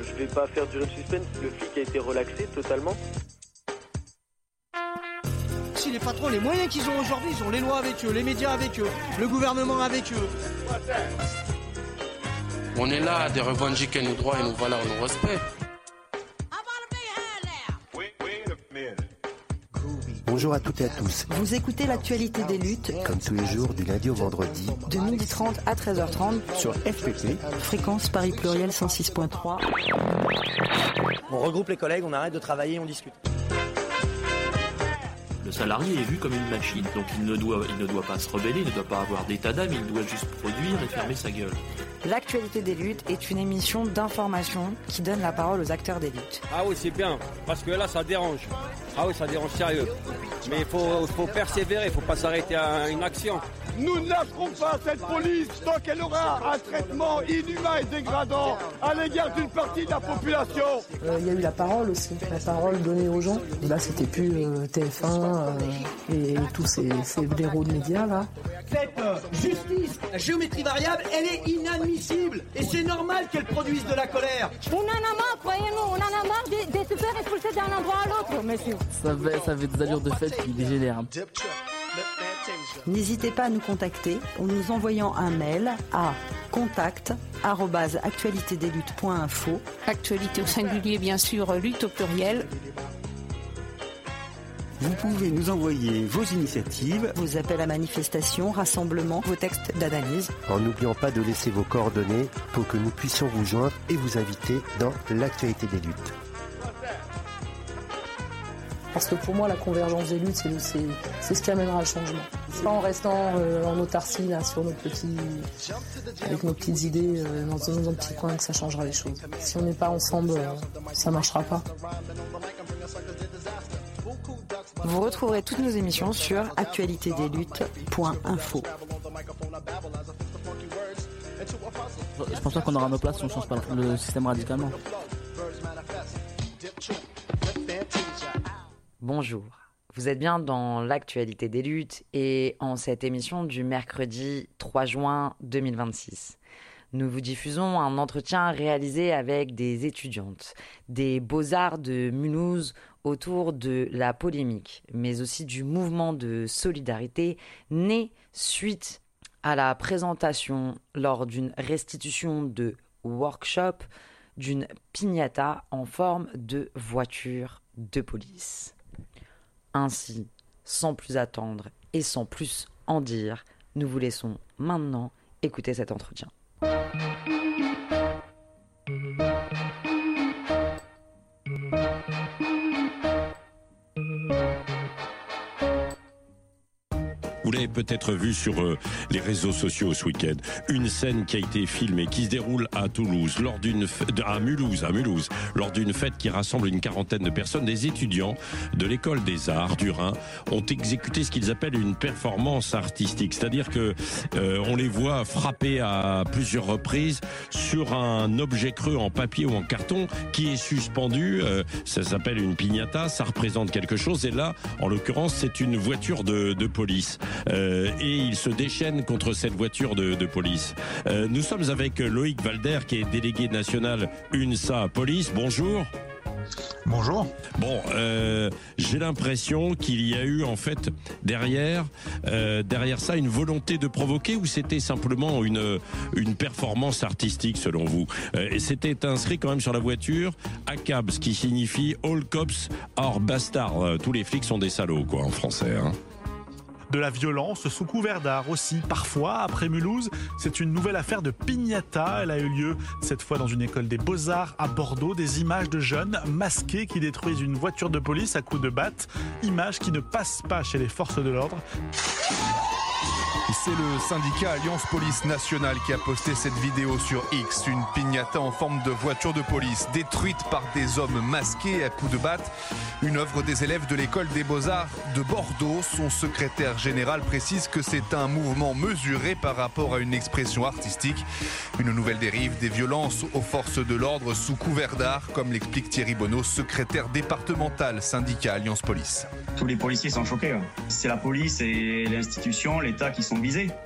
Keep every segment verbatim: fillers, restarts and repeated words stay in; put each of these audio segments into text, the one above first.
je vais pas faire durer le suspense, le flic a été relaxé totalement. Si les patrons, les moyens qu'ils ont aujourd'hui, ils ont les lois avec eux, les médias avec eux, le gouvernement avec eux. On est là de revendiquer nos droits et nos valeurs, nos respects. Bonjour à toutes et à tous. Vous écoutez l'actualité des luttes, comme tous les jours du lundi au vendredi, de midi trente à treize heures trente, sur F P P, fréquence Paris Pluriel cent six point trois. On regroupe les collègues, on arrête de travailler, on discute. Le salarié est vu comme une machine, donc il ne doit, il ne doit pas se rebeller, il ne doit pas avoir d'état d'âme, il doit juste produire et fermer sa gueule. L'actualité des luttes est une émission d'information qui donne la parole aux acteurs des luttes. Ah oui, c'est bien, parce que là, ça dérange. Ah oui, ça dérange sérieux. Mais il faut, faut persévérer, il ne faut pas s'arrêter à une action. Nous ne lâcherons pas cette police tant qu'elle aura un traitement inhumain et dégradant à l'égard d'une partie de la population. Il euh, y a eu la parole aussi, la parole donnée aux gens. Et là, c'était plus euh, T F un euh, et tous ces, ces blaireaux de médias là. Cette euh, justice, la géométrie variable, elle est inadmissible. Et c'est normal qu'elle produise de la colère. On en a marre, croyez-nous, on en a marre de, de se faire expulser d'un endroit à l'autre, monsieur. Ça avait, ça avait des allures de fête qui dégénèrent. N'hésitez pas à nous contacter en nous envoyant un mail à contact arobase actualité des luttes point info. Actualité au singulier, bien sûr, lutte au pluriel. Vous pouvez nous envoyer vos initiatives, vos appels à manifestation, rassemblements, vos textes d'analyse. En n'oubliant pas de laisser vos coordonnées pour que nous puissions vous joindre et vous inviter dans l'actualité des luttes. Parce que pour moi, la convergence des luttes, c'est, c'est, c'est ce qui amènera le changement. C'est pas en restant euh, en autarcie, là, sur nos petits, avec nos petites idées, euh, dans, dans nos petits coins, que ça changera les choses. Si on n'est pas ensemble, euh, ça marchera pas. Vous retrouverez toutes nos émissions sur actualité des luttes point info. Je pense pas qu'on aura nos places si on change pas le système radicalement. Bonjour, vous êtes bien dans l'actualité des luttes et en cette émission du mercredi trois juin deux mille vingt-six. Nous vous diffusons un entretien réalisé avec des étudiantes, des Beaux-Arts de Mulhouse autour de la polémique, mais aussi du mouvement de solidarité né suite à la présentation lors d'une restitution de workshop d'une piñata en forme de voiture de police. Ainsi, sans plus attendre et sans plus en dire, nous vous laissons maintenant écouter cet entretien. Vous l'avez peut-être vu sur euh, les réseaux sociaux ce week-end. Une scène qui a été filmée, qui se déroule à Toulouse, lors d'une f- à Mulhouse, à Mulhouse, lors d'une fête qui rassemble une quarantaine de personnes. Des étudiants de l'école des arts du Rhin ont exécuté ce qu'ils appellent une performance artistique, c'est-à-dire que euh, on les voit frapper à plusieurs reprises sur un objet creux en papier ou en carton qui est suspendu. Euh, ça s'appelle une piñata, ça représente quelque chose. Et là, en l'occurrence, c'est une voiture de, de police. Euh, et il se déchaîne contre cette voiture de, de police. Euh, nous sommes avec Loïc Valder, qui est délégué national UNSA Police. Bonjour. Bonjour. Bon, euh, j'ai l'impression qu'il y a eu en fait derrière, euh, derrière ça une volonté de provoquer, ou c'était simplement une une performance artistique selon vous. euh, Et c'était inscrit quand même sur la voiture A C A B, ce qui signifie All Cops are Bastards. Euh, tous les flics sont des salauds, quoi, en français. Hein. De la violence sous couvert d'art aussi. Parfois, après Mulhouse, c'est une nouvelle affaire de piñata. Elle a eu lieu cette fois dans une école des Beaux-Arts à Bordeaux. Des images de jeunes masqués qui détruisent une voiture de police à coups de batte. Images qui ne passent pas chez les forces de l'ordre. C'est le syndicat Alliance Police Nationale qui a posté cette vidéo sur X. Une piñata en forme de voiture de police détruite par des hommes masqués à coups de batte. Une œuvre des élèves de l'école des Beaux-Arts de Bordeaux. Son secrétaire général précise que c'est un mouvement mesuré par rapport à une expression artistique. Une nouvelle dérive des violences aux forces de l'ordre sous couvert d'art, comme l'explique Thierry Bonneau, secrétaire départemental syndicat Alliance Police. Tous les policiers sont choqués. C'est la police et l'institution, l'État qui sont visés.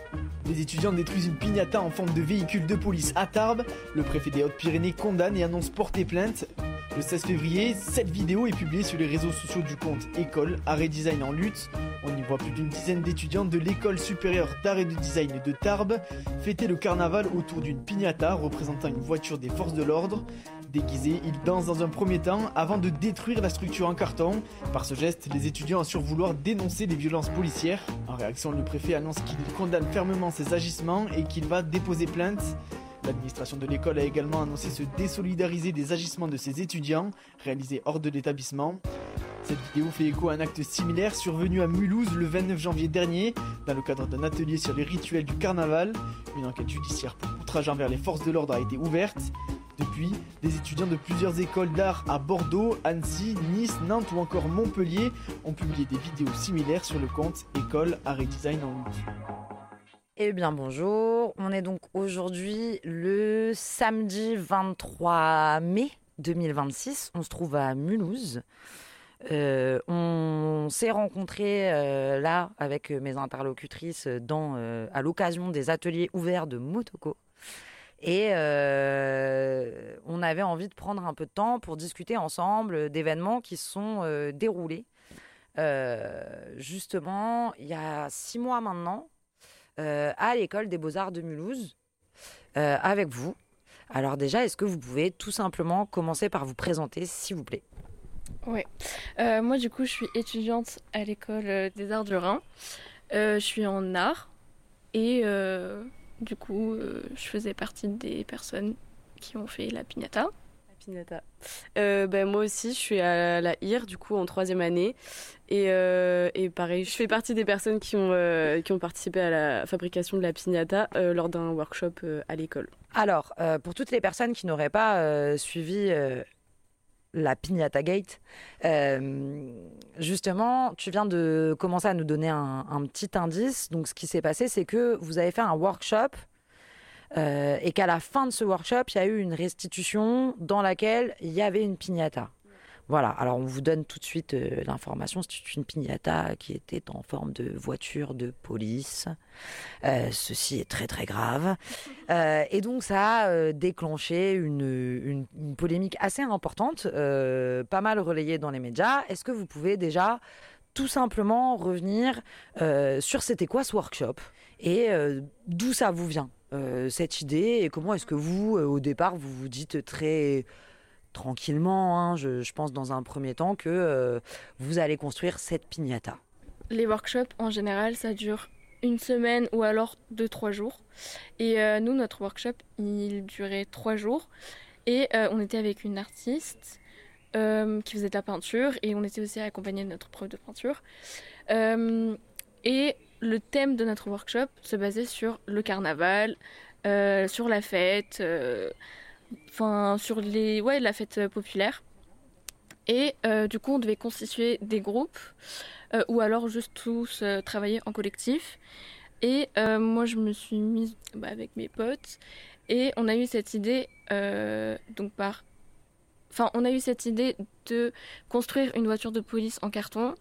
Des étudiants détruisent une piñata en forme de véhicule de police à Tarbes. Le préfet des Hautes-Pyrénées condamne et annonce porter plainte. Le seize février, cette vidéo est publiée sur les réseaux sociaux du compte École Art et Design en lutte. On y voit plus d'une dizaine d'étudiants de l'École supérieure d'art et de design de Tarbes fêter le carnaval autour d'une piñata représentant une voiture des forces de l'ordre. Déguisés, ils dansent dans un premier temps avant de détruire la structure en carton. Par ce geste, les étudiants assurent vouloir dénoncer les violences policières. En réaction, le préfet annonce qu'il condamne fermement ces agissements et qu'il va déposer plainte. L'administration de l'école a également annoncé se désolidariser des agissements de ses étudiants, réalisés hors de l'établissement. Cette vidéo fait écho à un acte similaire survenu à Mulhouse le vingt-neuf janvier dernier, dans le cadre d'un atelier sur les rituels du carnaval. Une enquête judiciaire pour outrage envers les forces de l'ordre a été ouverte. Depuis, des étudiants de plusieurs écoles d'art à Bordeaux, Annecy, Nice, Nantes ou encore Montpellier ont publié des vidéos similaires sur le compte École Art et Design en lutte. Eh bien bonjour, on est donc aujourd'hui le samedi vingt-trois mai deux mille vingt-six, on se trouve à Mulhouse. Euh, on s'est rencontrés euh, là avec mes interlocutrices dans, euh, à l'occasion des ateliers ouverts de Motoko. Et euh, on avait envie de prendre un peu de temps pour discuter ensemble d'événements qui se sont euh, déroulés. Euh, justement, il y a six mois maintenant, euh, à l'école des Beaux-Arts de Mulhouse, euh, avec vous. Alors déjà, est-ce que vous pouvez tout simplement commencer par vous présenter, s'il vous plaît ? Oui. Euh, moi, du coup, je suis étudiante à l'école des Arts du Rhin. Euh, je suis en art et... Euh... Du coup, euh, je faisais partie des personnes qui ont fait la piñata. La piñata. Euh, ben, moi aussi, je suis à la I R, du coup, en troisième année. Et, euh, et pareil, je fais partie des personnes qui ont, euh, qui ont participé à la fabrication de la piñata euh, lors d'un workshop euh, à l'école. Alors, euh, pour toutes les personnes qui n'auraient pas euh, suivi... Euh... la Piñata Gate. Euh, justement, tu viens de commencer à nous donner un, un petit indice. Donc, ce qui s'est passé, c'est que vous avez fait un workshop euh, et qu'à la fin de ce workshop, il y a eu une restitution dans laquelle il y avait une piñata. Voilà, alors on vous donne tout de suite euh, l'information. C'est une piñata qui était en forme de voiture de police. Euh, ceci est très très grave. Euh, et donc ça a euh, déclenché une, une, une polémique assez importante, euh, pas mal relayée dans les médias. Est-ce que vous pouvez déjà tout simplement revenir euh, sur c'était quoi ce workshop et euh, d'où ça vous vient, euh, cette idée, et comment est-ce que vous, euh, au départ, vous vous dites très... tranquillement, hein, je, je pense dans un premier temps que euh, vous allez construire cette piñata. Les workshops, en général, ça dure une semaine ou alors deux, trois jours. Et euh, nous, notre workshop, il durait trois jours. Et euh, on était avec une artiste euh, qui faisait de la peinture. Et on était aussi accompagné de notre prof de peinture. Euh, et le thème de notre workshop se basait sur le carnaval, euh, sur la fête... Euh, Enfin, sur les, ouais, la fête populaire. Et euh, du coup, on devait constituer des groupes euh, ou alors juste tous euh, travailler en collectif. Et euh, moi, je me suis mise bah, avec mes potes et on a eu cette idée, euh, donc par... Enfin, on a eu cette idée de construire une voiture de police en carton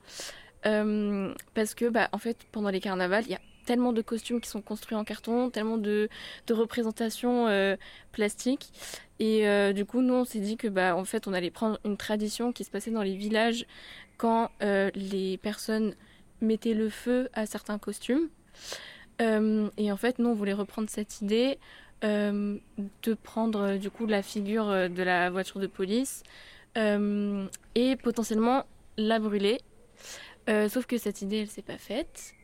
euh, parce que, bah, en fait, pendant les carnavals, il y a tellement de costumes qui sont construits en carton, tellement de, de représentations euh, plastiques. Et euh, du coup, nous, on s'est dit que, bah, en fait, on allait prendre une tradition qui se passait dans les villages quand euh, les personnes mettaient le feu à certains costumes. Euh, et en fait, nous, on voulait reprendre cette idée euh, de prendre, du coup, la figure de la voiture de police euh, et potentiellement la brûler. Euh, sauf que cette idée, elle s'est pas faite.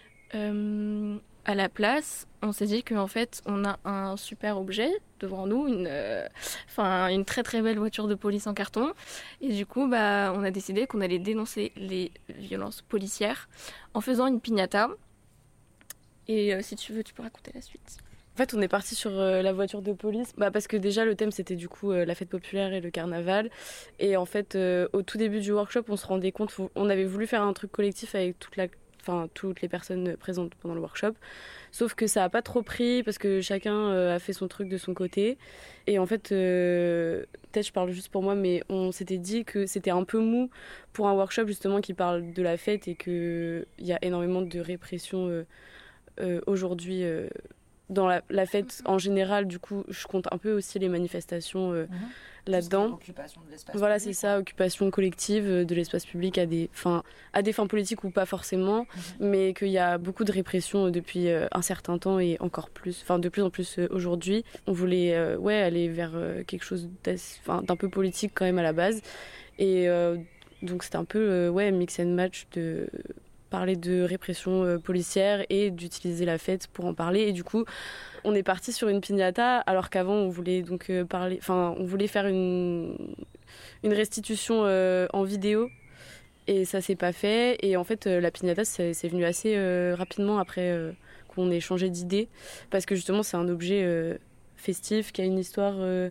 Euh, à la place, on s'est dit qu'en fait, on a un super objet devant nous, une, euh, enfin, une très très belle voiture de police en carton. Et du coup, bah, on a décidé qu'on allait dénoncer les violences policières en faisant une piñata. Et euh, si tu veux, tu peux raconter la suite. En fait, on est parti sur euh, la voiture de police, bah, parce que déjà le thème c'était du coup euh, la fête populaire et le carnaval. Et en fait, euh, au tout début du workshop, on se rendait compte, on avait voulu faire un truc collectif avec toute la Enfin, toutes les personnes présentes pendant le workshop. Sauf que ça n'a pas trop pris parce que chacun euh, a fait son truc de son côté. Et en fait, euh, peut-être je parle juste pour moi, mais on s'était dit que c'était un peu mou pour un workshop justement qui parle de la fête et qu'il y a énormément de répression euh, euh, aujourd'hui euh, dans la, la fête en général. Du coup, je compte un peu aussi les manifestations euh, mmh. là-dedans. Occupation de l'espace voilà, public, c'est ça, hein. Occupation collective de l'espace public à des fins, à des fins politiques ou pas forcément, mmh. mais qu'il y a beaucoup de répression depuis euh, un certain temps et encore plus, enfin de plus en plus euh, aujourd'hui. On voulait euh, ouais, aller vers euh, quelque chose d'un peu politique quand même à la base. Et euh, donc c'était un peu euh, ouais, mix and match de parler de répression euh, policière et d'utiliser la fête pour en parler. Et du coup, on est parti sur une piñata, alors qu'avant on voulait donc euh, parler, enfin on voulait faire une une restitution euh, en vidéo, et ça s'est pas fait. Et en fait, euh, la piñata c'est, c'est venu assez euh, rapidement après euh, qu'on ait changé d'idée, parce que justement c'est un objet euh, festif qui a une histoire euh,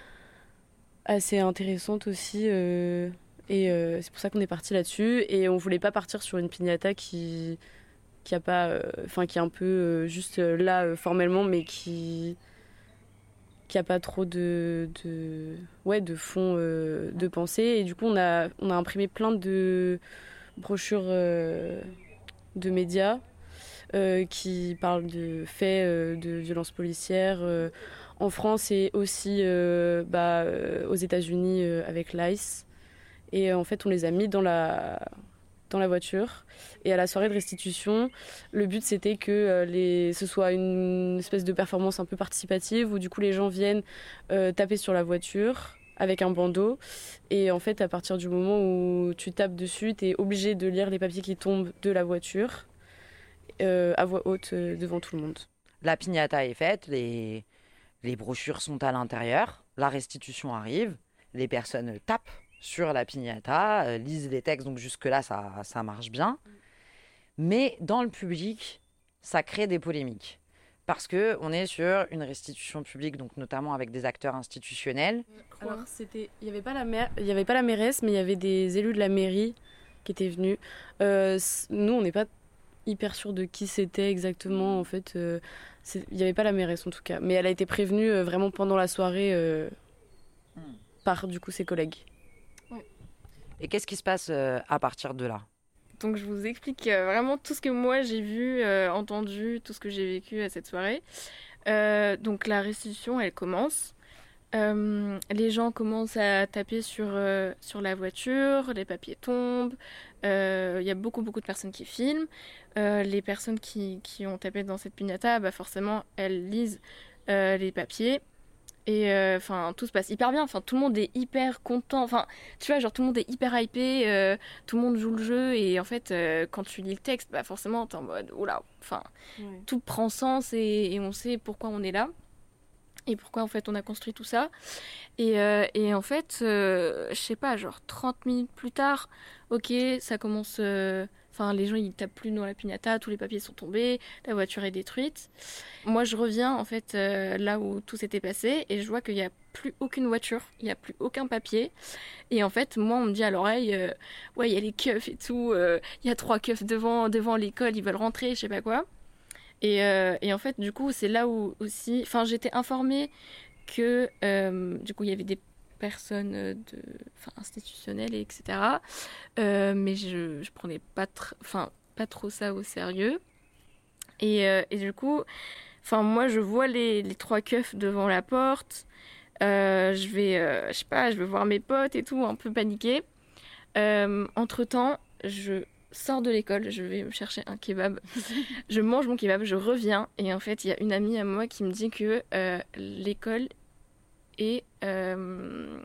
assez intéressante aussi. Euh, Et euh, c'est pour ça qu'on est parti là-dessus. Et on voulait pas partir sur une piñata qui, qui a pas, enfin euh, qui est un peu euh, juste euh, là euh, formellement, mais qui, qui a pas trop de, de, ouais, de fond euh, de pensée. Et du coup, on a, on a imprimé plein de brochures euh, de médias euh, qui parlent de faits euh, de violences policières euh, en France et aussi euh, bah, euh, aux États-Unis euh, avec l'ICE. Et en fait, on les a mis dans la, dans la voiture. Et à la soirée de restitution, le but, c'était que euh, les, ce soit une espèce de performance un peu participative où du coup, les gens viennent euh, taper sur la voiture avec un bandeau. Et en fait, à partir du moment où tu tapes dessus, tu es obligé de lire les papiers qui tombent de la voiture euh, à voix haute euh, devant tout le monde. La piñata est faite, les, les brochures sont à l'intérieur, la restitution arrive, les personnes tapent sur la piñata, euh, lisent les textes, donc jusque-là, ça, ça marche bien. Mais dans le public, ça crée des polémiques. Parce qu'on est sur une restitution publique, donc notamment avec des acteurs institutionnels. Alors, c'était, il n'y avait pas la maire, il y avait pas la mairesse, mais il y avait des élus de la mairie qui étaient venus. Euh, nous, on n'est pas hyper sûrs de qui c'était exactement, en fait. Euh, il n'y avait pas la mairesse, en tout cas. Mais elle a été prévenue euh, vraiment pendant la soirée euh, mm. par, du coup, ses collègues. Et qu'est-ce qui se passe euh, à partir de là ? Donc je vous explique euh, vraiment tout ce que moi j'ai vu, euh, entendu, tout ce que j'ai vécu à cette soirée. Euh, donc la restitution, elle commence. Euh, les gens commencent à taper sur, euh, sur la voiture, les papiers tombent. Il euh, y a beaucoup, beaucoup de personnes qui filment. Euh, les personnes qui, qui ont tapé dans cette piñata, bah forcément, elles lisent euh, les papiers. Et enfin, euh, tout se passe hyper bien. Enfin, tout le monde est hyper content. Enfin, tu vois, genre tout le monde est hyper hypé. Euh, tout le monde joue le jeu. Et en fait, euh, quand tu lis le texte, bah forcément, t'es en mode oula. Enfin, ouais. Tout prend sens et, et on sait pourquoi on est là et pourquoi en fait on a construit tout ça. Et, euh, et en fait, euh, je sais pas, genre trente minutes plus tard, ok, ça commence. Euh, Enfin, les gens, ils tapent plus dans la piñata, tous les papiers sont tombés, la voiture est détruite. Moi, je reviens, en fait, euh, là où tout s'était passé, et je vois qu'il n'y a plus aucune voiture, il n'y a plus aucun papier. Et en fait, moi, on me dit à l'oreille, euh, ouais, il y a les keufs et tout, il euh, y a trois keufs devant, devant l'école, ils veulent rentrer, je sais pas quoi. Et, euh, et en fait, du coup, c'est là où aussi... Enfin, j'étais informée que, euh, du coup, il y avait des personnes de, enfin, institutionnelles, et cetera. Euh, mais je je prenais pas, tr- enfin, pas trop ça au sérieux. Et, euh, et du coup, enfin, moi, je vois les, les trois keufs devant la porte. Euh, je vais, euh, je sais pas, je vais voir mes potes et tout, un peu paniquée. Euh, entre-temps, je sors de l'école, je vais me chercher un kebab. Je mange mon kebab, je reviens. Et en fait, il y a une amie à moi qui me dit que euh, l'école et euh,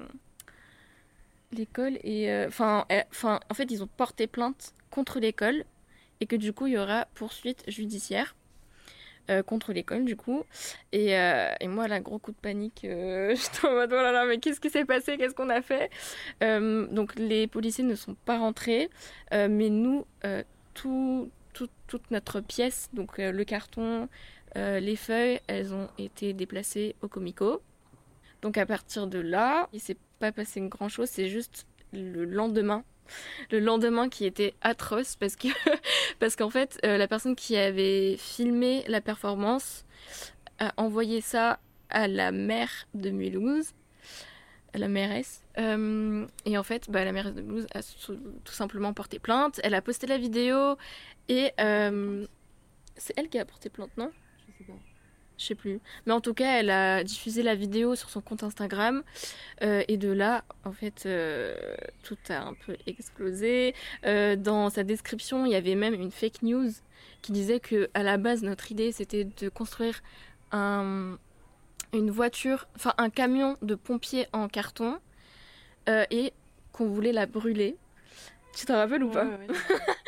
l'école et enfin euh, enfin en fait ils ont porté plainte contre l'école et que du coup il y aura poursuite judiciaire euh, contre l'école du coup et, euh, et moi là gros coup de panique euh, j'étais en mode oh là là mais qu'est-ce qui s'est passé, qu'est-ce qu'on a fait euh, donc les policiers ne sont pas rentrés euh, mais nous euh, tout, tout toute notre pièce donc euh, le carton euh, les feuilles elles ont été déplacées au Comico. Donc à partir de là, il s'est pas passé grand chose, c'est juste le lendemain, le lendemain qui était atroce parce que parce qu'en fait euh, la personne qui avait filmé la performance a envoyé ça à la maire de Mulhouse, à la mairesse, euh, et en fait bah, la mairesse de Mulhouse a tout simplement porté plainte. Elle a posté la vidéo et euh, C'est elle qui a porté plainte, non ? Je sais pas. Je sais plus. Mais en tout cas, elle a diffusé la vidéo sur son compte Instagram. Euh, et de là, en fait, euh, tout a un peu explosé. Euh, dans sa description, il y avait même une fake news qui disait qu'à la base, notre idée, c'était de construire un, une voiture, enfin un camion de pompiers en carton euh, et qu'on voulait la brûler. Tu t'en rappelles ou pas ? Ouais, ouais.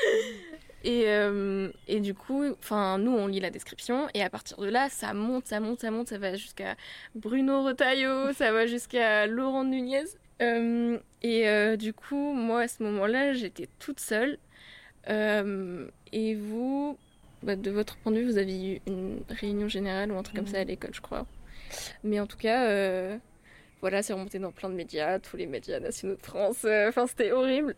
Et, euh, et du coup, enfin, nous, on lit la description et à partir de là, ça monte, ça monte, ça monte, ça va jusqu'à Bruno Retailleau, ça va jusqu'à Laurent Nunez. Euh, et euh, du coup, moi, à ce moment-là, j'étais toute seule. Euh, et vous, bah, de votre point de vue, vous avez eu une réunion générale ou un truc mmh. comme ça à l'école, je crois. Mais en tout cas, euh, voilà, c'est remonté dans plein de médias, tous les médias nationaux de France. Enfin, euh, c'était horrible.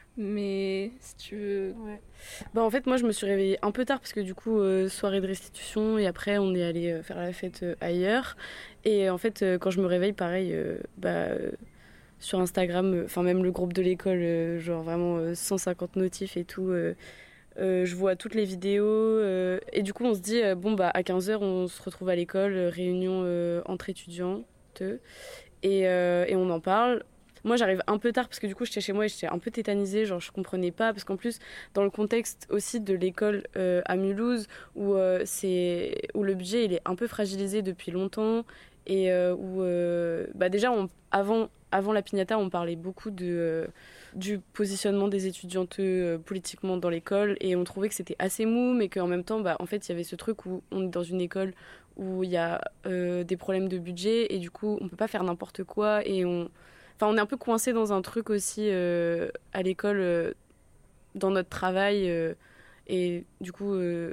Mais si tu veux... Ouais. Bah en fait, moi, je me suis réveillée un peu tard parce que du coup, euh, soirée de restitution et après, on est allé euh, faire la fête euh, ailleurs. Et en fait, euh, quand je me réveille, pareil, euh, bah, euh, sur Instagram, enfin euh, même le groupe de l'école, euh, genre vraiment euh, cent cinquante notifs et tout, euh, euh, je vois toutes les vidéos. Euh, et du coup, on se dit, euh, bon, bah à quinze heures, on se retrouve à l'école, euh, réunion euh, entre étudiantes. Et, euh, et on en parle. Moi, j'arrive un peu tard parce que du coup, j'étais chez moi et j'étais un peu tétanisée, genre je comprenais pas. Parce qu'en plus, dans le contexte aussi de l'école euh, à Mulhouse, où, euh, c'est... où le budget il est un peu fragilisé depuis longtemps, et euh, où euh, bah déjà, on... avant, avant la piñata, on parlait beaucoup de, euh, du positionnement des étudiantes euh, politiquement dans l'école, et on trouvait que c'était assez mou, mais qu'en même temps, bah, en fait, il y avait ce truc où on est dans une école où il y a euh, des problèmes de budget, et du coup, on peut pas faire n'importe quoi, et on... Enfin, on est un peu coincé dans un truc aussi euh, à l'école, euh, dans notre travail, euh, et du coup, euh,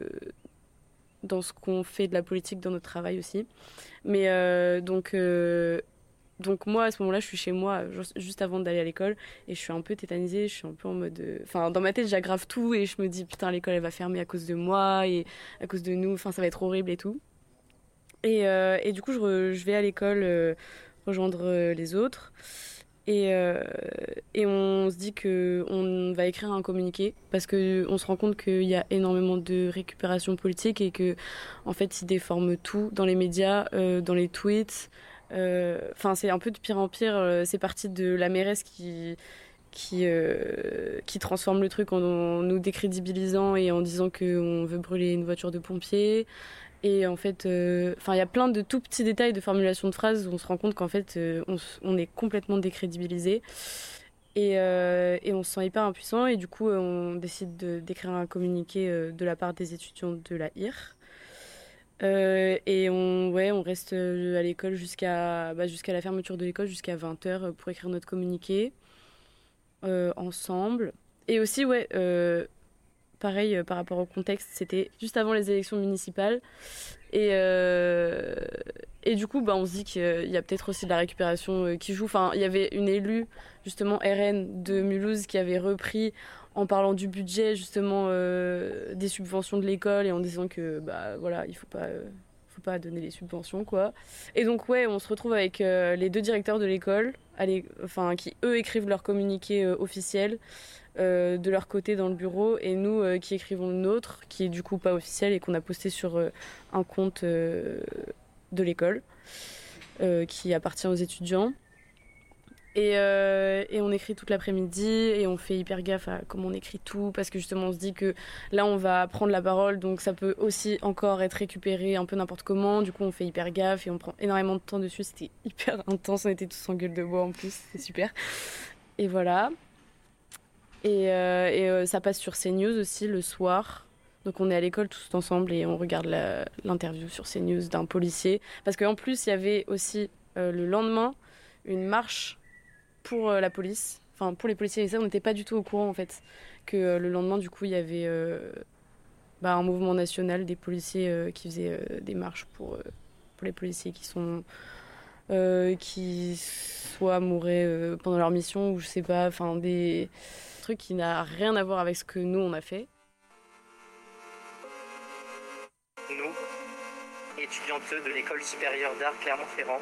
dans ce qu'on fait de la politique dans notre travail aussi. Mais euh, donc, euh, donc, moi, à ce moment-là, je suis chez moi, juste avant d'aller à l'école, et je suis un peu tétanisée, je suis un peu en mode... Enfin, euh, dans ma tête, j'aggrave tout, et je me dis, putain, l'école, elle va fermer à cause de moi, et à cause de nous, enfin, ça va être horrible et tout. Et, euh, et du coup, je, re, je vais à l'école euh, rejoindre euh, les autres. Et, euh, et on se dit qu'on va écrire un communiqué parce qu'on se rend compte qu'il y a énormément de récupération politique et que en fait, ils déforment tout dans les médias, euh, dans les tweets. Enfin, euh, c'est un peu de pire en pire. C'est parti de la mairesse qui, qui, euh, qui transforme le truc en, en nous décrédibilisant et en disant qu'on veut brûler une voiture de pompiers. Et en fait, euh, il y a plein de tout petits détails de formulation de phrases où on se rend compte qu'en fait, euh, on, on est complètement décrédibilisé. Et, euh, et on se sent hyper impuissant. Et du coup, on décide de, d'écrire un communiqué euh, de la part des étudiants de la I R. Euh, et on, ouais, on reste à l'école jusqu'à, bah, jusqu'à la fermeture de l'école, jusqu'à vingt heures pour écrire notre communiqué euh, ensemble. Et aussi, ouais... Euh, pareil, euh, par rapport au contexte, c'était juste avant les élections municipales. Et, euh, et du coup, bah, on se dit qu'il y a peut-être aussi de la récupération euh, qui joue. Enfin, il y avait une élue, justement, R N de Mulhouse, qui avait repris en parlant du budget, justement, euh, des subventions de l'école et en disant que, bah, voilà, il ne faut pas... Euh, faut pas donner les subventions, quoi. Et donc, ouais, on se retrouve avec euh, les deux directeurs de l'école, enfin, qui, eux, écrivent leur communiqué euh, officiel euh, de leur côté dans le bureau, et nous euh, qui écrivons le nôtre, qui est du coup pas officiel et qu'on a posté sur euh, un compte euh, de l'école euh, qui appartient aux étudiants. Et, euh, et on écrit toute l'après-midi et on fait hyper gaffe à comment on écrit tout, parce que justement on se dit que là on va prendre la parole, donc ça peut aussi encore être récupéré un peu n'importe comment. Du coup on fait hyper gaffe et on prend énormément de temps dessus. C'était hyper intense, on était tous en gueule de bois en plus, c'est super. Et voilà. Et, euh, et euh, ça passe sur CNews aussi le soir. Donc on est à l'école tous ensemble et on regarde la, l'interview sur CNews d'un policier. Parce qu'en plus il y avait aussi euh, le lendemain une marche pour euh, la police, enfin pour les policiers, et ça on n'était pas du tout au courant en fait, que euh, le lendemain du coup il y avait euh, bah, un mouvement national des policiers euh, qui faisaient euh, des marches pour, euh, pour les policiers qui sont euh, qui soit mouraient euh, pendant leur mission ou je sais pas, enfin des trucs qui n'a rien à voir avec ce que nous on a fait. Nous, étudiantes de l'école supérieure d'art Clermont-Ferrand,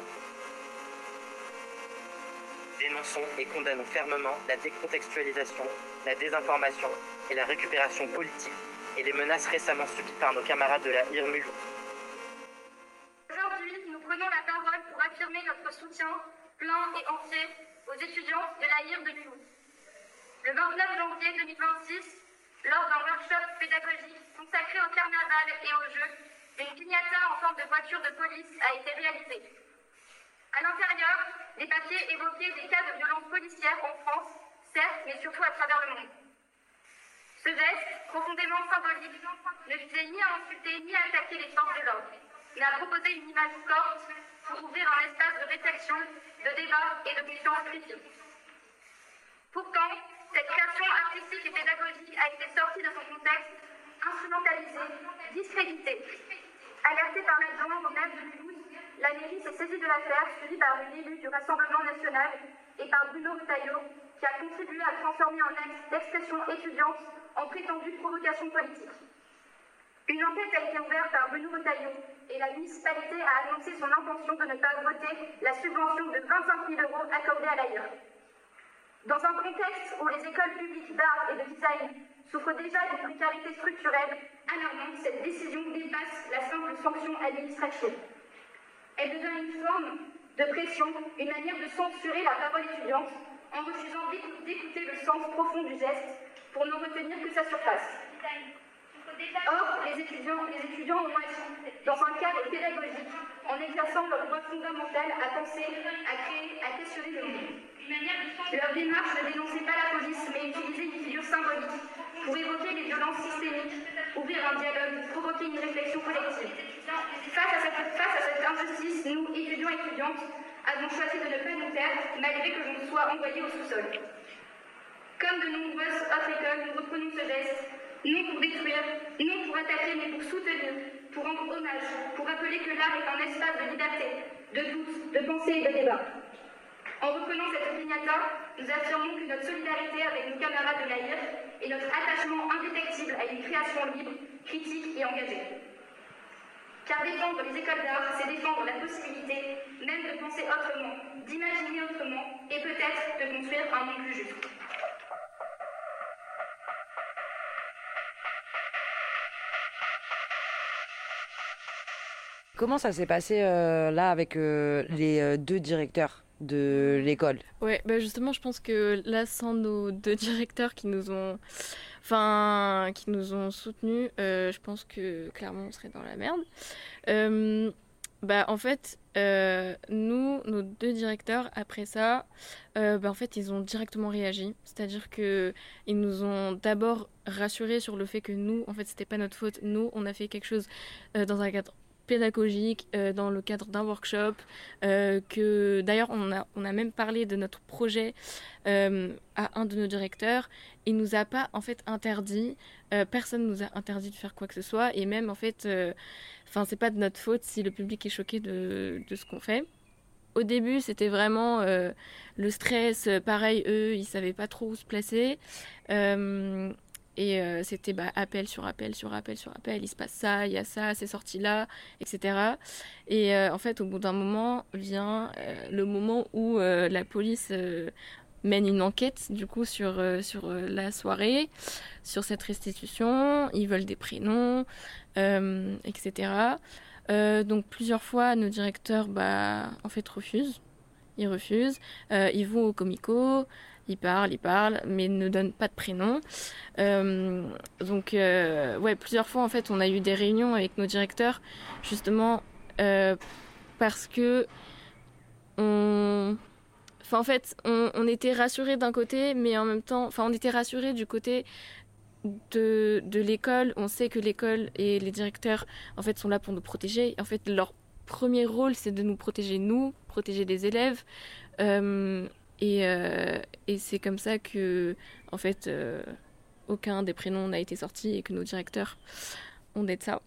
dénonçons et condamnons fermement la décontextualisation, la désinformation et la récupération politique et les menaces récemment subies par nos camarades de la I R Mulhouse. Aujourd'hui, nous prenons la parole pour affirmer notre soutien plein et entier aux étudiants de la I R de Mulhouse. Le vingt-neuf janvier deux mille vingt-six, lors d'un workshop pédagogique consacré au carnaval et aux Jeux, une piñata en forme de voiture de police a été réalisée. À l'intérieur, les papiers évoquaient des cas de violences policières en France, certes, mais surtout à travers le monde. Ce geste, profondément symbolique, ne visait ni à insulter ni à attaquer les forces de l'ordre, mais à proposer une image forte pour ouvrir un espace de réflexion, de débat et de conscience critique. Pourtant, cette création artistique et pédagogique a été sortie de son contexte, instrumentalisée, discréditée. Alertée par l'adjoint au maire de Mulhouse, la mairie s'est saisie de l'affaire, suivie par une élue du Rassemblement national et par Bruno Retailleau, qui a contribué à transformer un acte d'expression étudiante en prétendue provocation politique. Une enquête a été ouverte par Bruno Retailleau et la municipalité a annoncé son intention de ne pas voter la subvention de vingt-cinq mille euros accordée à l'A I R. Dans un contexte où les écoles publiques d'art et de design souffrent déjà d'une précarité structurelle alarmante, cette décision dépasse la simple sanction administrative. Elle devient une forme de pression, une manière de censurer la parole étudiante en refusant d'écouter le sens profond du geste pour n'en retenir que sa surface. Or, les étudiants, les étudiants ont agi dans un cadre pédagogique en exerçant leur droit fondamental à penser, à créer, à questionner le monde. Leur démarche ne dénonçait pas la police, mais utilisait une figure symbolique pour évoquer les violences systémiques, ouvrir un dialogue, provoquer une réflexion collective. Face à cette, face à cette injustice, nous, étudiants et étudiantes, avons choisi de ne pas nous taire, malgré que l'on soit envoyés au sous-sol. Comme de nombreuses autres écoles, nous reprenons ce geste, non pour détruire, non pour attaquer, mais pour soutenir, pour rendre hommage, pour rappeler que l'art est un espace de liberté, de doute, de pensée et de débat. En reprenant cette piñata, nous affirmons que notre solidarité avec nos camarades de l'A I R et notre attachement indétectible à une création libre, critique et engagée. Car défendre les écoles d'art, c'est défendre la possibilité même de penser autrement, d'imaginer autrement et peut-être de construire un monde plus juste. Comment ça s'est passé euh, là avec euh, les euh, deux directeurs de l'école? Ouais, bah justement, je pense que là, sans nos deux directeurs qui nous ont, enfin, qui nous ont soutenus, euh, je pense que clairement, on serait dans la merde. Euh, bah, en fait, euh, nous, nos deux directeurs, après ça, euh, bah, en fait, ils ont directement réagi. C'est-à-dire que ils nous ont d'abord rassurés sur le fait que nous, en fait, c'était pas notre faute. Nous, on a fait quelque chose euh, dans un cadre pédagogique, euh, dans le cadre d'un workshop, euh, que d'ailleurs on a, on a même parlé de notre projet euh, à un de nos directeurs. Il nous a pas en fait interdit, euh, personne nous a interdit de faire quoi que ce soit, et même en fait, enfin euh, c'est pas de notre faute si le public est choqué de, de ce qu'on fait. Au début, c'était vraiment euh, le stress, pareil, eux, ils savaient pas trop où se placer. Euh, Et euh, c'était bah, appel sur appel sur appel sur appel, il se passe ça, il y a ça, c'est sorti là, et cetera. Et euh, en fait, au bout d'un moment, vient euh, le moment où euh, la police euh, mène une enquête, du coup, sur, euh, sur euh, la soirée, sur cette restitution, ils veulent des prénoms, euh, et cetera. Euh, donc plusieurs fois, nos directeurs, bah, en fait, refusent. Ils refusent, euh, ils vont au comico, ils parlent, ils parlent, mais ne donnent pas de prénom. Euh, donc, euh, ouais, plusieurs fois, en fait, on a eu des réunions avec nos directeurs, justement, euh, parce que on... Enfin, en fait, on, on était rassurés d'un côté, mais en même temps... Enfin, on était rassurés du côté de, de l'école. On sait que l'école et les directeurs, en fait, sont là pour nous protéger. En fait, leur premier rôle, c'est de nous protéger, nous, protéger les élèves. Euh, Et, euh, et c'est comme ça que, en fait, euh, aucun des prénoms n'a été sorti et que nos directeurs ont d'être ça.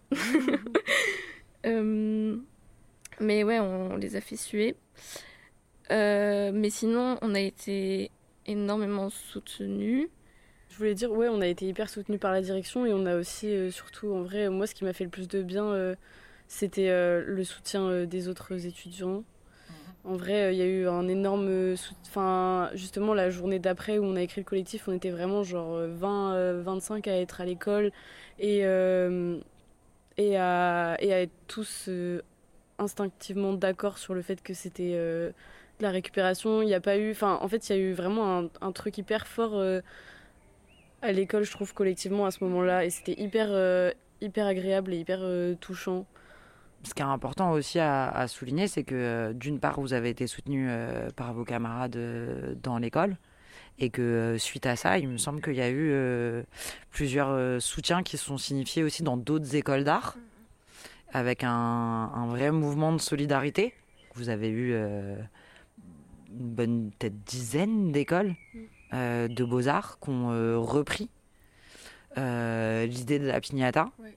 euh, mais ouais, on, on les a fait suer. Euh, mais sinon, on a été énormément soutenus. Je voulais dire, ouais, on a été hyper soutenus par la direction et on a aussi, euh, surtout, en vrai, moi, ce qui m'a fait le plus de bien, euh, c'était euh, le soutien euh, des autres étudiants. En vrai, il y a eu un énorme... Sou... Enfin, justement, la journée d'après où on a écrit le collectif, on était vraiment genre vingt, vingt-cinq à être à l'école et, euh, et, à, et à être tous euh, instinctivement d'accord sur le fait que c'était euh, de la récupération. Il n'y a pas eu... Enfin, en fait, il y a eu vraiment un, un truc hyper fort euh, à l'école, je trouve, collectivement, à ce moment-là. Et c'était hyper, euh, hyper agréable et hyper euh, touchant. Ce qui est important aussi à, à souligner, c'est que euh, d'une part, vous avez été soutenu euh, par vos camarades euh, dans l'école et que euh, suite à ça, il me semble qu'il y a eu euh, plusieurs euh, soutiens qui se sont signifiés aussi dans d'autres écoles d'art avec un, un vrai mouvement de solidarité. Vous avez eu euh, une bonne peut-être dizaine d'écoles euh, de beaux-arts qui ont euh, repris euh, l'idée de la piñata. Oui.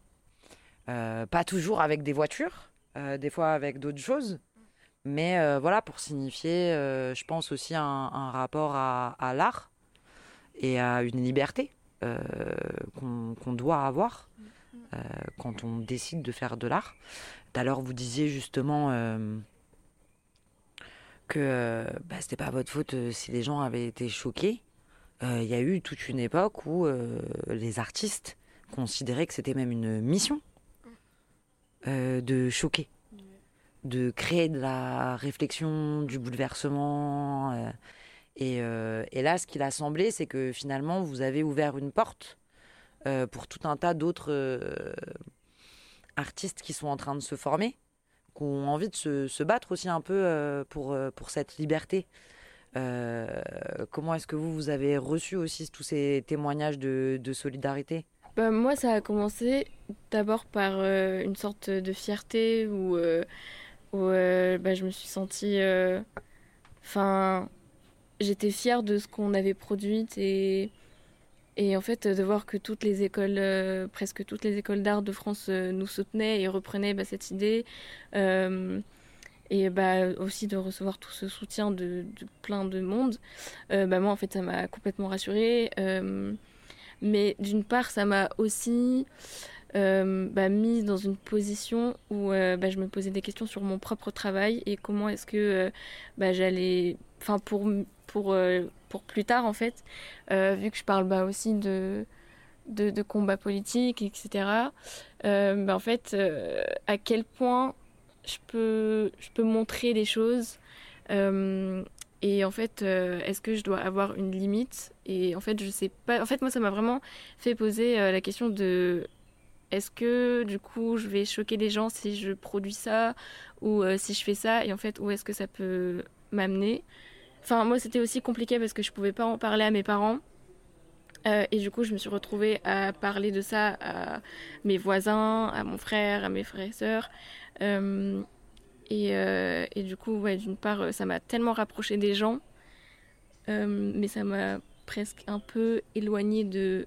Euh, pas toujours avec des voitures, euh, des fois avec d'autres choses, mais euh, voilà, pour signifier, euh, je pense aussi un, un rapport à, à l'art et à une liberté euh, qu'on, qu'on doit avoir euh, quand on décide de faire de l'art. Tout à l'heure, vous disiez justement euh, que euh, bah, c'était pas votre faute euh, si les gens avaient été choqués. Il euh, y a eu toute une époque où euh, les artistes considéraient que c'était même une mission. Euh, de choquer, de créer de la réflexion, du bouleversement. Euh, et, euh, et là, ce qu'il a semblé, c'est que finalement, vous avez ouvert une porte euh, pour tout un tas d'autres euh, artistes qui sont en train de se former, qui ont envie de se, se battre aussi un peu euh, pour, pour cette liberté. Euh, comment est-ce que vous, vous avez reçu aussi tous ces témoignages de, de solidarité ? Bah, moi, ça a commencé d'abord par euh, une sorte de fierté où, euh, où euh, bah, je me suis sentie... Enfin, euh, j'étais fière de ce qu'on avait produit et, et en fait de voir que toutes les écoles, euh, presque toutes les écoles d'art de France euh, nous soutenaient et reprenaient bah, cette idée. Euh, et bah, aussi de recevoir tout ce soutien de, de plein de monde. Euh, bah, moi, en fait, ça m'a complètement rassurée. Euh, Mais d'une part, ça m'a aussi euh, bah, mise dans une position où euh, bah, je me posais des questions sur mon propre travail et comment est-ce que euh, bah, j'allais... Enfin, pour, pour, euh, pour plus tard, en fait, euh, vu que je parle bah, aussi de, de, de combats politiques, et cetera, euh, bah, en fait, euh, à quel point je peux, je peux montrer des choses euh, et en fait, euh, est-ce que je dois avoir une limite ? Et en fait, je sais pas. En fait, moi, ça m'a vraiment fait poser euh, la question de est-ce que du coup, je vais choquer les gens si je produis ça ou euh, si je fais ça ? Et en fait, où est-ce que ça peut m'amener ? Enfin, moi, c'était aussi compliqué parce que je pouvais pas en parler à mes parents. Euh, et du coup, je me suis retrouvée à parler de ça à mes voisins, à mon frère, à mes frères et sœurs. Euh, Et, euh, et du coup, ouais, d'une part, ça m'a tellement rapproché des gens, euh, mais ça m'a presque un peu éloignée de,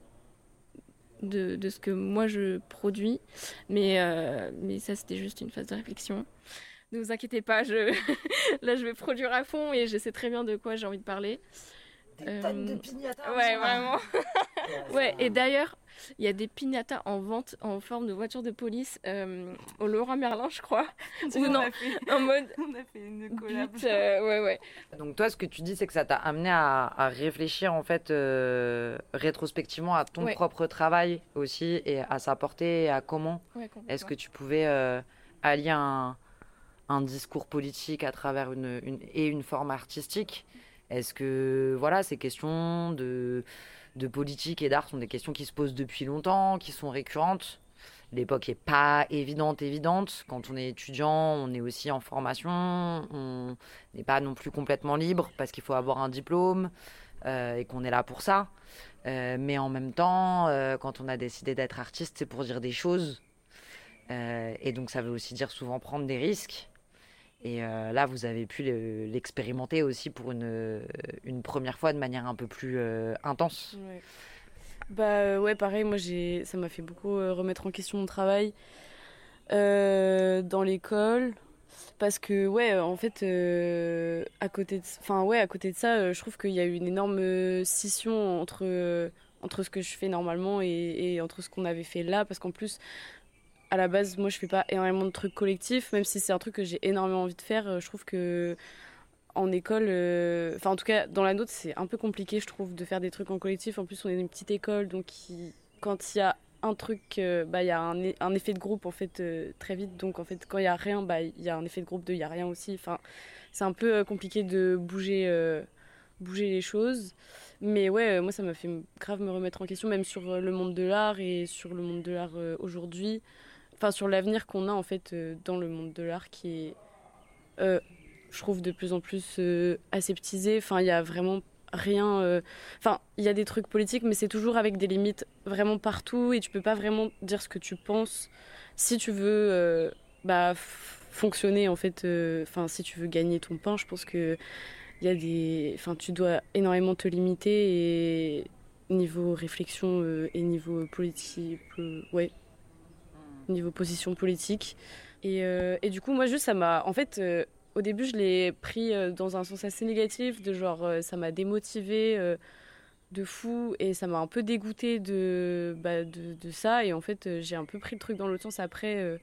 de, de ce que moi je produis. Mais, euh, mais ça, c'était juste une phase de réflexion. Ne vous inquiétez pas, je... là, je vais produire à fond et je sais très bien de quoi j'ai envie de parler. Des euh... tonnes de piñatas. Ouais, vraiment. Ouais, et d'ailleurs, il y a des piñatas en vente en forme de voiture de police euh, au Leroy Merlin, je crois. Ou non, fait... en mode. On a fait une collab. But, euh, ouais, ouais. Donc toi, ce que tu dis, c'est que ça t'a amené à, à réfléchir en fait euh, rétrospectivement à ton ouais. propre travail aussi et à sa portée et à comment ouais, est-ce que tu pouvais euh, allier un, un discours politique à travers une, une et une forme artistique. Est-ce que voilà, ces questions de, de politique et d'art sont des questions qui se posent depuis longtemps, qui sont récurrentes ? L'époque n'est pas évidente, évidente. Quand on est étudiant, on est aussi en formation. On n'est pas non plus complètement libre parce qu'il faut avoir un diplôme euh, et qu'on est là pour ça. Euh, mais en même temps, euh, quand on a décidé d'être artiste, c'est pour dire des choses. Euh, et donc ça veut aussi dire souvent prendre des risques. Et euh, là, vous avez pu le, l'expérimenter aussi pour une, une première fois de manière un peu plus euh, intense. Ouais. Bah ouais, pareil, moi j'ai, ça m'a fait beaucoup euh, remettre en question mon travail euh, dans l'école. Parce que ouais, en fait, euh, à côté de, enfin ouais, à côté de ça, euh, je trouve qu'il y a eu une énorme scission entre, euh, entre ce que je fais normalement et, et entre ce qu'on avait fait là. Parce qu'en plus, à la base, moi, je fais pas énormément de trucs collectifs, même si c'est un truc que j'ai énormément envie de faire. Je trouve que en école, enfin euh, en tout cas dans la nôtre, c'est un peu compliqué, je trouve, de faire des trucs en collectif. En plus, on est une petite école, donc il, quand il y a un truc, euh, bah il y a un, un effet de groupe en fait euh, très vite. Donc en fait, quand il y a rien, bah il y a un effet de groupe de il y a rien aussi. Enfin, c'est un peu euh, compliqué de bouger, euh, bouger les choses. Mais ouais, euh, moi ça m'a fait grave me remettre en question, même sur euh, le monde de l'art et sur le monde de l'art euh, aujourd'hui. Enfin, sur l'avenir qu'on a en fait euh, dans le monde de l'art qui est, euh, je trouve, de plus en plus euh, aseptisé. Enfin, il y a vraiment rien. Euh... Enfin, il y a des trucs politiques, mais c'est toujours avec des limites vraiment partout et tu peux pas vraiment dire ce que tu penses si tu veux euh, bah, f- fonctionner en fait. Enfin, euh, si tu veux gagner ton pain, je pense que il y a des. Enfin, tu dois énormément te limiter et niveau réflexion euh, et niveau politique, euh, ouais. niveau position politique. Et, euh, et du coup, moi, juste, ça m'a... En fait, euh, au début, je l'ai pris euh, dans un sens assez négatif, de genre, euh, ça m'a démotivée euh, de fou, et ça m'a un peu dégoûtée de, bah, de, de ça. Et en fait, euh, j'ai un peu pris le truc dans l'autre sens après. Euh,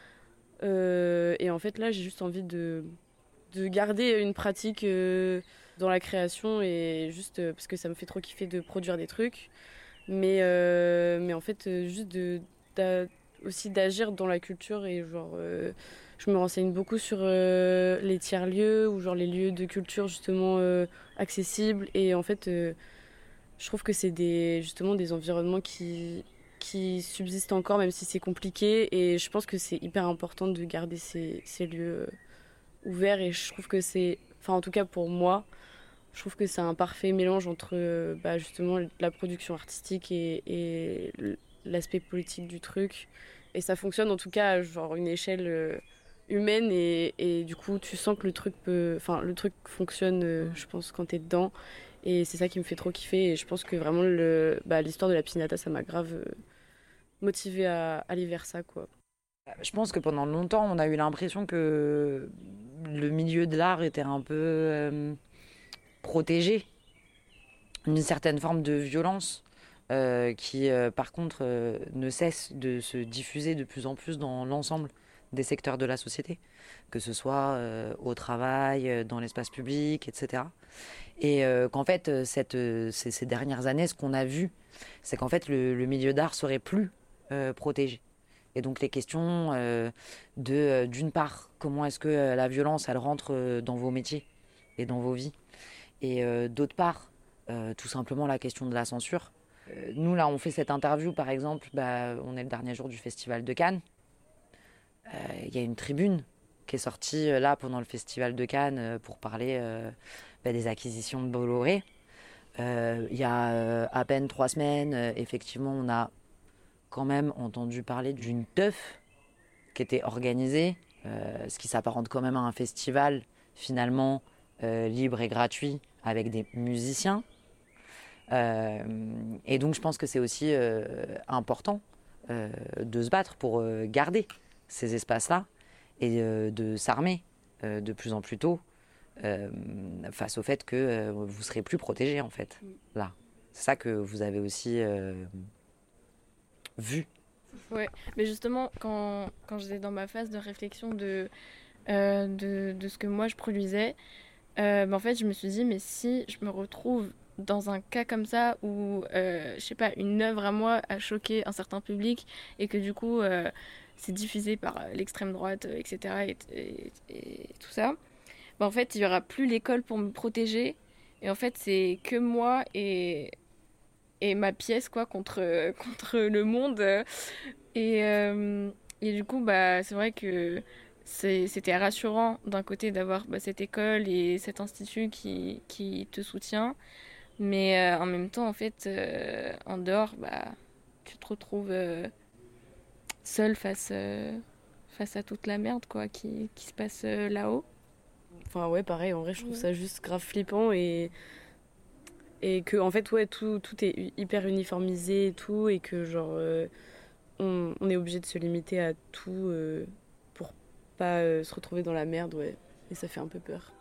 euh, et en fait, là, j'ai juste envie de, de garder une pratique euh, dans la création, et juste euh, parce que ça me fait trop kiffer de produire des trucs. Mais, euh, mais en fait, euh, juste de... de aussi d'agir dans la culture et genre euh, je me renseigne beaucoup sur euh, les tiers-lieux ou genre les lieux de culture justement euh, accessibles et en fait euh, je trouve que c'est des justement des environnements qui qui subsistent encore même si c'est compliqué et je pense que c'est hyper important de garder ces, ces lieux euh, ouverts et je trouve que c'est enfin en tout cas pour moi je trouve que c'est un parfait mélange entre euh, bah, justement la production artistique et, et l'aspect politique du truc et ça fonctionne en tout cas à genre une échelle euh, humaine et, et du coup tu sens que le truc peut enfin le truc fonctionne euh, je pense quand t'es dedans et c'est ça qui me fait trop kiffer et je pense que vraiment le bah, l'histoire de la piñata ça m'a grave euh, motivée à aller vers ça quoi. Je pense que pendant longtemps on a eu l'impression que le milieu de l'art était un peu euh, protégé d'une certaine forme de violence Euh, qui, euh, par contre, euh, ne cesse de se diffuser de plus en plus dans l'ensemble des secteurs de la société, que ce soit euh, au travail, euh, dans l'espace public, et cetera. Et euh, qu'en fait, cette, euh, ces, ces dernières années, ce qu'on a vu, c'est qu'en fait, le, le milieu d'art serait plus euh, protégé. Et donc, les questions euh, de, euh, d'une part, comment est-ce que euh, la violence, elle rentre euh, dans vos métiers et dans vos vies, et euh, d'autre part, euh, tout simplement la question de la censure. Nous, là, on fait cette interview, par exemple, bah, on est le dernier jour du Festival de Cannes. Il euh, y a une tribune qui est sortie euh, là pendant le Festival de Cannes euh, pour parler euh, bah, des acquisitions de Bolloré. Il euh, y a euh, à peine trois semaines, euh, effectivement, on a quand même entendu parler d'une teuf qui était organisée, euh, ce qui s'apparente quand même à un festival, finalement, euh, libre et gratuit, avec des musiciens. Euh, et donc je pense que c'est aussi euh, important euh, de se battre pour euh, garder ces espaces-là et euh, de s'armer euh, de plus en plus tôt euh, face au fait que euh, vous serez plus protégés en fait. Là, c'est ça que vous avez aussi euh, vu. Ouais, mais justement quand, quand j'étais dans ma phase de réflexion de, euh, de, de ce que moi je produisais, euh, bah, en fait je me suis dit mais si je me retrouve dans un cas comme ça où, euh, je sais pas, une œuvre à moi a choqué un certain public et que du coup, euh, c'est diffusé par l'extrême droite, et cetera et, et, et tout ça, bah en fait, il y aura plus l'école pour me protéger et en fait, c'est que moi et, et ma pièce, quoi, contre, contre le monde. Et, euh, et du coup, bah, c'est vrai que c'est, c'était rassurant d'un côté d'avoir bah, cette école et cet institut qui, qui te soutient. Mais euh, en même temps, en fait, euh, en dehors, bah, tu te retrouves euh, seul face, euh, face à toute la merde quoi, qui, qui se passe euh, là-haut. Enfin ouais, pareil, en vrai, je trouve ouais. ça juste grave flippant et, et que, en fait, ouais, tout, tout est hyper uniformisé et tout, et que, genre, euh, on, on est obligé de se limiter à tout euh, pour pas euh, se retrouver dans la merde, ouais. Et ça fait un peu peur.